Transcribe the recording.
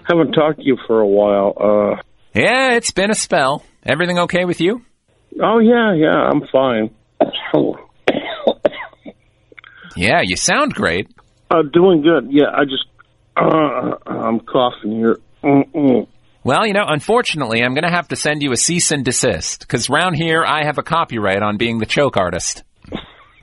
Haven't talked to you for a while. Yeah, it's been a spell. Everything okay with you? Oh, yeah, I'm fine. Yeah, you sound great. Doing good. Yeah, I'm coughing here. Mm-mm. Well, unfortunately, I'm going to have to send you a cease and desist, because round here I have a copyright on being the choke artist.